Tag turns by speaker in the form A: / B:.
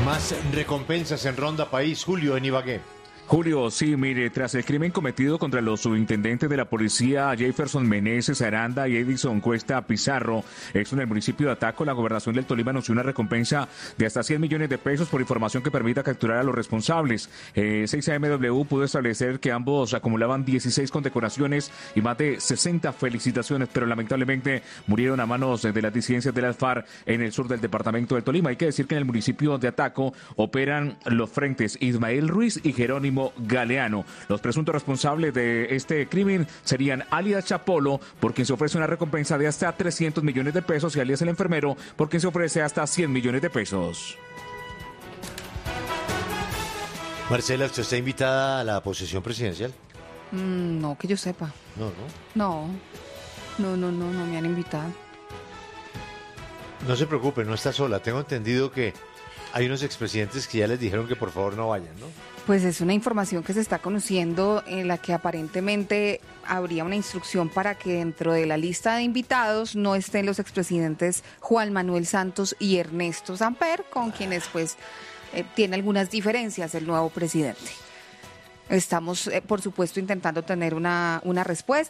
A: Más recompensas en Ronda País, Julio, en Ibagué.
B: Julio, sí, mire, tras el crimen cometido contra los subintendentes de la policía Jefferson Meneses Aranda y Edison Cuesta Pizarro, esto en el municipio de Ataco, la gobernación del Tolima anunció una recompensa de hasta 100 millones de pesos por información que permita capturar a los responsables. 6AMW pudo establecer que ambos acumulaban 16 condecoraciones y más de 60 felicitaciones, pero lamentablemente murieron a manos de las disidencias de las FARC en el sur del departamento del Tolima. Hay que decir que en el municipio de Ataco operan los frentes Ismael Ruiz y Jerónimo Galeano. Los presuntos responsables de este crimen serían alias Chapolo, por quien se ofrece una recompensa de hasta 300 millones de pesos, y alias el enfermero, por quien se ofrece hasta 100 millones de pesos.
A: Marcela, ¿usted está invitada a la posesión presidencial?
C: No, que yo sepa.
A: No.
C: No me han invitado.
A: No se preocupe, no está sola. Tengo entendido que hay unos expresidentes que ya les dijeron que por favor no vayan, ¿no?
C: Pues es una información que se está conociendo, en la que aparentemente habría una instrucción para que dentro de la lista de invitados no estén los expresidentes Juan Manuel Santos y Ernesto Samper, con quienes pues tiene algunas diferencias el nuevo presidente. Estamos, por supuesto, intentando tener una respuesta.